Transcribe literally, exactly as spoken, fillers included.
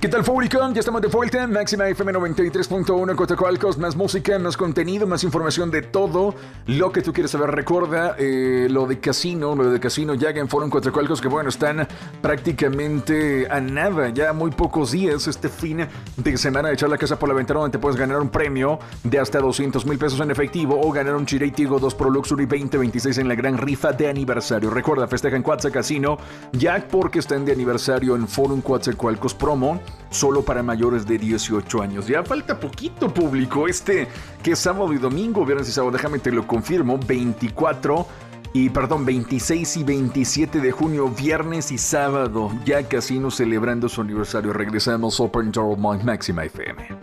¿Qué tal, público? Ya estamos de vuelta. Máxima F M noventa y tres punto uno en Coatzacoalcos. Más música, más contenido, más información de todo lo que tú quieres saber. Recuerda eh, lo de Casino, lo de Casino Yaga en Foro en Coatzacoalcos, que bueno, están prácticamente a nada, ya muy pocos días este fin de semana de echar la casa por la ventana, donde te puedes ganar un premio de hasta doscientos mil pesos en efectivo o ganar un Chirey Tigo dos Pro Luxury veinte veintiséis en la gran rifa de aniversario. Recuerda, festeja en Coatza Casino ya porque están de aniversario en Foro en Coatzacoalcos promo. Solo para mayores de dieciocho años. Ya falta poquito, público. Este que es sábado y domingo, viernes y sábado, déjame te lo confirmo. veinticuatro y perdón, veintiséis y veintisiete de junio, viernes y sábado. Ya Casino celebrando su aniversario. Regresamos Open Door Máxima F M.